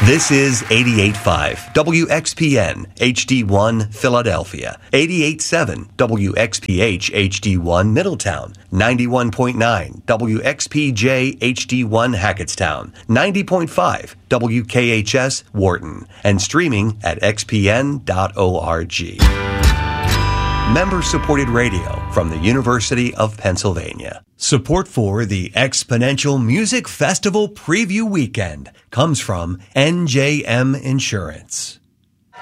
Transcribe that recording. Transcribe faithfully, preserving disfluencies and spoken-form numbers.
This is eighty-eight point five W X P N H D one Philadelphia, eighty-eight point seven W X P H H D one Middletown, ninety-one point nine W X P J H D one Hackettstown, ninety point five W K H S Wharton, and streaming at x p n dot org. Member-supported radio from the University of Pennsylvania. Support for the Exponential Music Festival Preview Weekend comes from N J M Insurance.